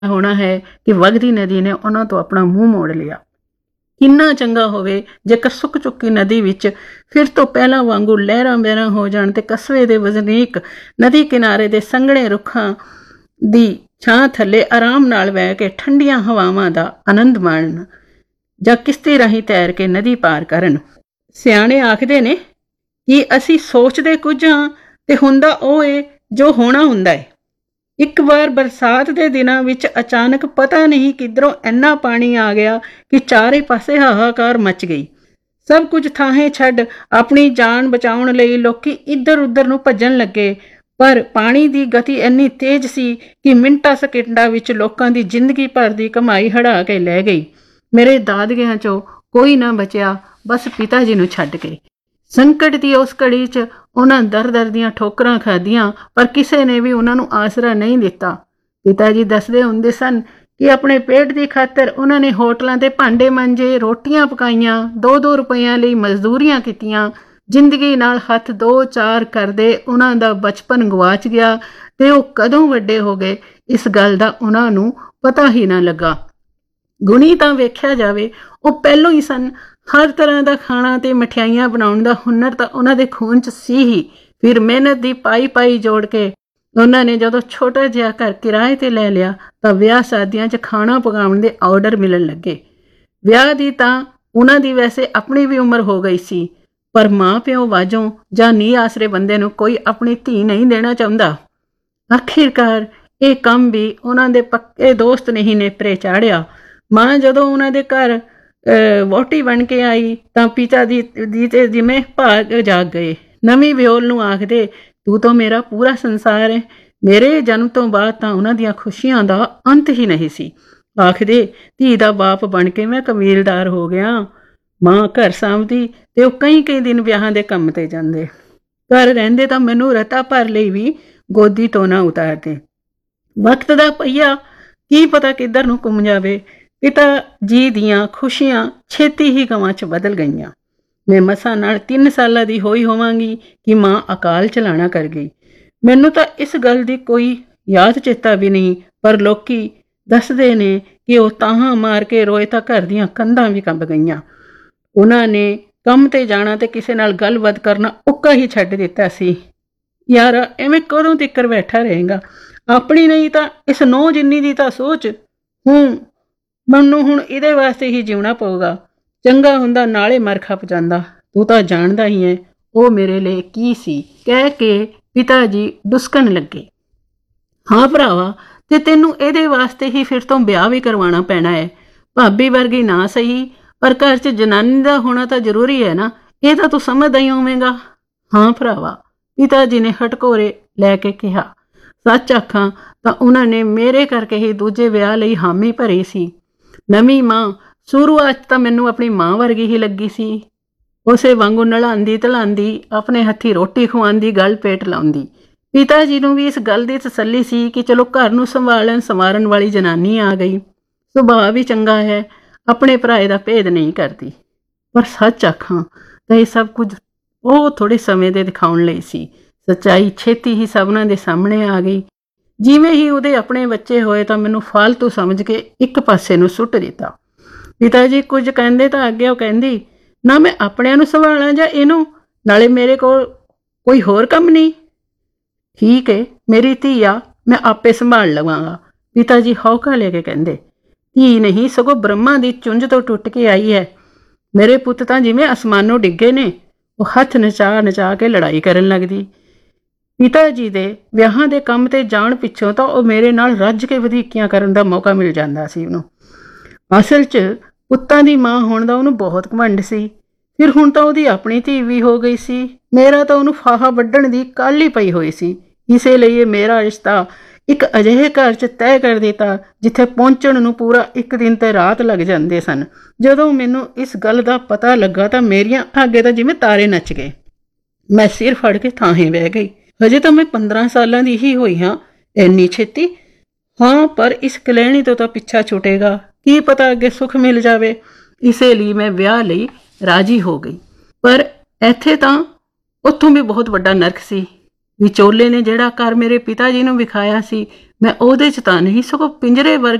ਹੋਣਾ ਹੈ ਕਿ ਵਗਦੀ ਨਦੀ ਨੇ ਉਹਨਾਂ ਤੋਂ ਆਪਣਾ ਮੂੰਹ ਮੋੜ ਲਿਆ। ਕਿੰਨਾ ਚੰਗਾ ਹੋਵੇ ਜੇਕਰ ਸੁੱਕ ਚੁੱਕੀ ਨਦੀ ਵਿੱਚ ਫਿਰ ਤੋਂ ਪਹਿਲਾਂ ਵਾਂਗੂ ਲਹਿਰਾਂ ਬਹਿਰਾਂ ਹੋ ਜਾਣ ਤੇ ਕਸਬੇ ਦੇ ਵਸਨੀਕ ਨਦੀ ਕਿਨਾਰੇ ਦੇ ਸੰਘਣੇ ਰੁੱਖਾਂ ਦੀ ਛਾਂ ਥੱਲੇ ਆਰਾਮ ਨਾਲ ਬਹਿ ਕੇ ਠੰਡੀਆਂ ਹਵਾਵਾਂ ਦਾ ਆਨੰਦ ਮਾਣਨ ਜਾਂ ਕਿਸ਼ਤੀ ਰਾਹੀਂ ਤੈਰ ਕੇ ਨਦੀ ਪਾਰ ਕਰਨ। ਸਿਆਣੇ ਆਖਦੇ ਨੇ ਕਿ ਅਸੀਂ ਸੋਚਦੇ ਕੁਝ ਹਾਂ ਤੇ ਹੁੰਦਾ ਉਹ ਏ ਜੋ ਹੋਣਾ ਹੁੰਦਾ ਹੈ। ਇੱਕ ਵਾਰ ਬਰਸਾਤ ਦੇ ਦਿਨਾਂ ਵਿੱਚ ਅਚਾਨਕ ਪਤਾ ਨਹੀਂ ਕਿੱਧਰੋਂ ਇੰਨਾ ਪਾਣੀ ਆ ਗਿਆ ਕਿ ਚਾਰੇ ਪਾਸੇ ਹਾਹਾਕਾਰ ਮਚ ਗਈ। ਸਭ ਕੁਝ ਥਾਂਹੇ ਛੱਡ ਆਪਣੀ ਜਾਨ ਬਚਾਉਣ ਲਈ ਲੋਕੀ ਇੱਧਰ ਉੱਧਰ ਨੂੰ ਭੱਜਣ ਲੱਗੇ, ਪਰ ਪਾਣੀ ਦੀ ਗਤੀ ਇੰਨੀ ਤੇਜ਼ ਸੀ ਕਿ ਮਿੰਟਾਂ ਸਕਿੰਟਾਂ ਵਿੱਚ ਲੋਕਾਂ ਦੀ ਜ਼ਿੰਦਗੀ ਭਰ ਦੀ ਕਮਾਈ ਹੜਾ ਕੇ ਲੈ ਗਈ। ਮੇਰੇ ਦਾਦਕਿਆਂ 'ਚੋਂ ਕੋਈ ਨਾ ਬਚਿਆ, ਬਸ ਪਿਤਾ ਜੀ ਨੂੰ ਛੱਡ ਕੇ। ਸੰਕਟ ਦੀ ਉਸ ਘੜੀ 'ਚ ਉਹਨਾਂ ਦਰ ਦੀਆਂ ਠੋਕਰਾਂ ਖਾਧੀਆਂ, ਪਰ ਕਿਸੇ ਨੇ ਵੀ ਉਹਨਾਂ ਨੂੰ ਆਸਰਾ ਨਹੀਂ ਦਿੱਤਾ। ਪਿਤਾ ਜੀ ਦੱਸਦੇ ਹੁੰਦੇ ਸਨ ਕਿ ਆਪਣੇ ਪੇਟ ਦੀ ਖਾਤਰ ਉਹਨਾਂ ਨੇ ਹੋਟਲਾਂ 'ਤੇ ਭਾਂਡੇ ਮਾਂਜੇ, ਰੋਟੀਆਂ ਪਕਾਈਆਂ, 2-2 ਰੁਪਈਆਂ ਲਈ ਮਜ਼ਦੂਰੀਆਂ ਕੀਤੀਆਂ। ਜ਼ਿੰਦਗੀ ਨਾਲ ਹੱਥ 2-4 ਕਰਦੇ ਉਹਨਾਂ ਦਾ ਬਚਪਨ ਗਵਾਚ ਗਿਆ ਤੇ ਉਹ ਕਦੋਂ ਵੱਡੇ ਹੋ ਗਏ ਇਸ ਗੱਲ ਦਾ ਉਹਨਾਂ ਨੂੰ ਪਤਾ ਹੀ ਨਾ ਲੱਗਾ। ਗੁਣੀ ਤਾਂ ਵੇਖਿਆ ਜਾਵੇ ਉਹ ਪਹਿਲੋਂ ਹੀ ਸਨ। ਹਰ ਤਰ੍ਹਾਂ ਦਾ ਖਾਣਾ ਤੇ ਮਠਿਆਈਆਂ ਬਣਾਉਣ ਦਾ ਹੁਨਰ ਤਾਂ ਉਹਨਾਂ ਦੇ ਖੂਨ 'ਚ ਸੀ ਹੀ। ਫਿਰ ਮਿਹਨਤ ਦੀ ਪਾਈ ਜੋੜ ਕੇ ਉਹਨਾਂ ਨੇ ਜਦੋਂ ਛੋਟਾ ਜਿਹਾ ਘਰ ਕਿਰਾਏ ਤੇ ਲੈ ਲਿਆ ਤਾਂ ਵਿਆਹ ਸ਼ਾਦੀਆਂ 'ਚ ਖਾਣਾ ਪਕਾਉਣ ਦੇ ਆਰਡਰ ਮਿਲਣ ਲੱਗੇ। ਵਿਆਹ ਦੀ ਤਾਂ ਉਹਨਾਂ ਦੀ ਵੈਸੇ ਆਪਣੀ ਵੀ ਉਮਰ ਹੋ ਗਈ ਸੀ, ਪਰ ਮਾਂ ਪਿਓ ਵਾਜੋਂ ਜਾਂ ਨੀ ਆਸਰੇ ਬੰਦੇ ਨੂੰ ਕੋਈ ਆਪਣੀ ਧੀ ਨਹੀਂ ਦੇਣਾ ਚਾਹੁੰਦਾ। ਆਖਿਰਕਾਰ ਇਹ ਕੰਮ ਵੀ ਉਹਨਾਂ ਦੇ ਪੱਕੇ ਦੋਸਤ ਨੇ ਹੀ ਨੇਪਰੇ ਚਾੜਿਆ। ਮਾਂ ਜਦੋਂ ਉਹਨਾਂ ਦੇ ਘਰ ਵਹੁਟੀ ਬਣ ਕੇ ਆਈ ਤਾਂ ਪਿਤਾ ਦੀ ਤੇ ਜਿਵੇਂ ਭਾਗ ਜਾਗ ਗਏ। ਨਵੀਂ ਵਿਓਲ ਨੂੰ ਆਖਦੇ, ਤੂੰ ਤਾਂ ਮੇਰਾ ਪੂਰਾ ਸੰਸਾਰ ਹੈ। ਮੇਰੇ ਜਨਮ ਤੋਂ ਬਾਅਦ ਤਾਂ ਉਹਨਾਂ ਦੀਆਂ ਖੁਸ਼ੀਆਂ ਦਾ ਅੰਤ ਹੀ ਨਹੀਂ ਸੀ। ਆਖਦੇ, ਧੀ ਦਾ ਬਾਪ ਬਣ ਕੇ ਮੈਂ ਕਬੀਲਦਾਰ ਹੋ ਗਿਆ। ਮਾਂ ਘਰ ਸਾਂਭਦੀ ਤੇ ਉਹ ਕਈ ਦਿਨ ਵਿਆਹਾਂ ਦੇ ਕੰਮ ਤੇ ਜਾਂਦੇ। ਘਰ ਰਹਿੰਦੇ ਤਾਂ ਮੈਨੂੰ ਰਤਾ ਭਰ ਲਈ ਵੀ ਗੋਦੀ ਤੋਂ ਨਾ ਉਤਾਰਦੇ। ਵਕਤ ਦਾ ਪਹੀਆ ਕੀ ਪਤਾ ਕਿੱਧਰ ਨੂੰ ਘੁੰਮ ਜਾਵੇ। ਪਿਤਾ ਜੀ ਦੀਆਂ ਖੁਸ਼ੀਆਂ ਛੇਤੀ ਹੀ ਗਵਾਂ 'ਚ ਬਦਲ ਗਈਆਂ। ਮੈਂ ਮਸਾਂ ਨਾਲ 3 ਸਾਲਾਂ ਦੀ ਹੋਈ ਹੋਵਾਂਗੀ ਕਿ ਮਾਂ ਅਕਾਲ ਚਲਾਣਾ ਕਰ ਗਈ। ਮੈਨੂੰ ਤਾਂ ਇਸ ਗੱਲ ਦੀ ਕੋਈ ਯਾਦ ਚੇਤਾ ਵੀ ਨਹੀਂ, ਪਰ ਲੋਕੀ ਦੱਸਦੇ ਨੇ ਕਿ ਉਹ ਤਾਹਾਂ ਮਾਰ ਕੇ ਰੋਏ ਤਾਂ ਘਰ ਦੀਆਂ ਕੰਧਾਂ ਵੀ ਕੰਬ ਗਈਆਂ। ਉਹਨਾਂ ਨੇ ਕੰਮ ਤੇ ਜਾਣਾ ਤੇ ਕਿਸੇ ਨਾਲ ਗੱਲਬਾਤ ਕਰਨਾ ਉੱਕਾ ਹੀ ਛੱਡ ਦਿੱਤਾ ਸੀ। ਯਾਰ ਐਵੇਂ ਕਦੋਂ ਤਿੱਕਰ ਬੈਠਾ ਰਹੇਗਾ? ਆਪਣੀ ਨਹੀਂ ਤਾਂ ਇਸ ਨੌ ਜਿੰਨੀ ਦੀ ਤਾਂ ਸੋਚ। ਮੈਨੂੰ ਹੁਣ ਇਹਦੇ ਵਾਸਤੇ ਹੀ ਜਿਉਣਾ ਪਊਗਾ। ਚੰਗਾ ਹੁੰਦਾ ਨਾਲੇ ਮਰ ਖਪ ਜਾਂਦਾ। ਤੂੰ ਤਾਂ ਜਾਣਦਾ ਹੀ ਹੈ ਉਹ ਮੇਰੇ ਲਈ ਕੀ ਸੀ। ਕਹਿ ਕੇ ਪਿਤਾ ਜੀ ਡੁਸਕਣ ਲੱਗੇ। ਹਾਂ ਭਰਾਵਾ, ਤੇ ਤੈਨੂੰ ਇਹਦੇ ਵਾਸਤੇ ਹੀ ਫਿਰ ਤੋਂ ਵਿਆਹ ਵੀ ਕਰਵਾਉਣਾ ਪੈਣਾ ਹੈ। ਭਾਬੀ ਵਰਗੀ ਨਾ ਸਹੀ, ਪਰ ਘਰ 'ਚ ਜਨਾਨੀ ਦਾ ਹੋਣਾ ਤਾਂ ਜ਼ਰੂਰੀ ਹੈ ਨਾ। ਇਹ ਤਾਂ ਤੂੰ ਸਮਝਦਾ ਹੀ ਹੋਵੇਂਗਾ। ਹਾਂ ਭਰਾਵਾ, ਪਿਤਾ ਜੀ ਨੇ ਹਟਕੋਰੇ ਲੈ ਕੇ ਕਿਹਾ। ਸੱਚ ਆਖਾਂ ਤਾਂ ਉਹਨਾਂ ਨੇ ਮੇਰੇ ਕਰਕੇ ਹੀ ਦੂਜੇ ਵਿਆਹ ਲਈ ਹਾਮੀ ਭਰੀ ਸੀ। ਨਵੀਂ ਮਾਂ ਸ਼ੁਰੂਆਤ ਤਾਂ ਮੈਨੂੰ ਆਪਣੀ ਮਾਂ ਵਰਗੀ ਹੀ ਲੱਗੀ ਸੀ। ਉਸੇ ਵਾਂਗੂ ਨਲਾਂਦੀ ਧਲਾਂਦੀ, ਆਪਣੇ ਹੱਥੀਂ ਰੋਟੀ ਖਵਾਉਂਦੀ, ਗਲ ਪੇਟ ਲਾਉਂਦੀ। ਪਿਤਾ ਜੀ ਨੂੰ ਵੀ ਇਸ ਗੱਲ ਦੀ ਤਸੱਲੀ ਸੀ ਕਿ ਚਲੋ ਘਰ ਨੂੰ ਸੰਵਾਰਨ ਵਾਲੀ ਜਨਾਨੀ ਆ ਗਈ। ਸੁਭਾਅ ਵੀ ਚੰਗਾ ਹੈ, ਆਪਣੇ ਭਰਾਏ ਦਾ ਭੇਦ ਨਹੀਂ ਕਰਦੀ। ਪਰ ਸੱਚ ਆਖਾਂ ਤਾਂ ਇਹ ਸਭ ਕੁਝ ਉਹ ਥੋੜ੍ਹੇ ਸਮੇਂ ਦੇ ਦਿਖਾਉਣ ਲਈ ਸੀ। ਸੱਚਾਈ ਛੇਤੀ ਹੀ ਸਭਨਾਂ ਦੇ ਸਾਹਮਣੇ ਆ ਗਈ। ਜਿਵੇਂ ਹੀ ਉਹਦੇ ਆਪਣੇ ਬੱਚੇ ਹੋਏ ਤਾਂ ਮੈਨੂੰ ਫਾਲਤੂ ਸਮਝ ਕੇ ਇੱਕ ਪਾਸੇ ਨੂੰ ਸੁੱਟ ਦਿੱਤਾ। ਪਿਤਾ ਜੀ ਕੁਝ ਕਹਿੰਦੇ ਤਾਂ ਅੱਗੇ ਉਹ ਕਹਿੰਦੀ, ਨਾ ਮੈਂ ਆਪਣਿਆਂ ਨੂੰ ਸੰਭਾਲਾਂ ਜਾਂ ਇਹਨੂੰ, ਨਾਲੇ ਮੇਰੇ ਕੋਲ ਕੋਈ ਹੋਰ ਕੰਮ ਨਹੀਂ। ਠੀਕ ਹੈ, ਮੇਰੀ ਧੀ ਆ, ਮੈਂ ਆਪੇ ਸੰਭਾਲ ਲਵਾਂਗਾ। ਪਿਤਾ ਜੀ ਹੌਕਾ ਲੈ ਕੇ ਕਹਿੰਦੇ, ਧੀ ਨਹੀਂ ਸਗੋਂ ਬ੍ਰਹਮਾ ਦੀ ਚੁੰਝ ਤੋਂ ਟੁੱਟ ਕੇ ਆਈ ਹੈ। ਮੇਰੇ ਪੁੱਤ ਤਾਂ ਜਿਵੇਂ ਅਸਮਾਨੋਂ ਡਿੱਗੇ ਨੇ। ਉਹ ਹੱਥ ਨਚਾ ਕੇ ਲੜਾਈ ਕਰਨ ਲੱਗਦੀ। ਪਿਤਾ ਜੀ ਦੇ ਵਿਆਹਾਂ ਦੇ ਕੰਮ ਤੇ ਜਾਣ ਪਿੱਛੋਂ ਤਾਂ ਉਹ ਮੇਰੇ ਨਾਲ ਰੱਜ ਕੇ ਵਧੀਕੀਆਂ ਕਰਨ ਦਾ ਮੌਕਾ ਮਿਲ ਜਾਂਦਾ ਸੀ ਉਹਨੂੰ। ਅਸਲ 'ਚ ਪੁੱਤਾਂ ਦੀ ਮਾਂ ਹੋਣ ਦਾ ਉਹਨੂੰ ਬਹੁਤ ਘਮੰਡ ਸੀ। ਫਿਰ ਹੁਣ ਤਾਂ ਉਹਦੀ ਆਪਣੀ ਧੀ ਵੀ ਹੋ ਗਈ ਸੀ। ਮੇਰਾ ਤਾਂ ਉਹਨੂੰ ਫਾਹਾ ਵੱਢਣ ਦੀ ਕਾਹਲੀ ਪਈ ਹੋਈ ਸੀ। ਇਸੇ ਲਈ ਇਹ ਮੇਰਾ ਰਿਸ਼ਤਾ ਇੱਕ ਅਜਿਹੇ ਘਰ 'ਚ ਤੈਅ ਕਰ ਦਿੱਤਾ ਜਿੱਥੇ ਪਹੁੰਚਣ ਨੂੰ ਪੂਰਾ 1 ਦਿਨ ਤੇ ਰਾਤ ਲੱਗ ਜਾਂਦੇ ਸਨ। ਜਦੋਂ ਮੈਨੂੰ ਇਸ ਗੱਲ ਦਾ ਪਤਾ ਲੱਗਾ ਤਾਂ ਮੇਰੀਆਂ ਅੱਗੇ ਤਾਂ ਜਿਵੇਂ ਤਾਰੇ ਨੱਚ ਗਏ। ਮੈਂ ਸਿਰ ਫੜ ਕੇ ਥਾਂਹੇ ਬਹਿ ਗਈ। ਹਜੇ ਤਾਂ ਮੈਂ 15 ਸਾਲਾਂ ਦੀ ਹੀ ਹੋਈ ਹਾਂ। ਇੰਨੀ ਛੇਤੀ? ਹਾਂ, ਪਰ ਇਸ ਕਲੈਣੀ ਤੋਂ ਤਾਂ ਪਿੱਛਾ ਛੁੱਟੇਗਾ। ਕੀ ਪਤਾ ਅੱਗੇ ਸੁੱਖ ਮਿਲ ਜਾਵੇ। ਇਸੇ ਲਈ ਮੈਂ ਵਿਆਹ ਲਈ ਰਾਜੀ ਹੋ ਗਈ। ਪਰ ਇੱਥੇ ਤਾਂ ਉੱਥੋਂ ਵੀ ਬਹੁਤ ਵੱਡਾ ਨਰਕ ਸੀ। ਵਿਚੋਲੇ ਨੇ ਜਿਹੜਾ ਘਰ ਮੇਰੇ ਪਿਤਾ ਜੀ ਨੂੰ ਵਿਖਾਇਆ ਸੀ, ਮੈਂ ਉਹਦੇ 'ਚ ਤਾਂ ਨਹੀਂ, ਸਗੋਂ ਪਿੰਜਰੇ ਵਰਗੇ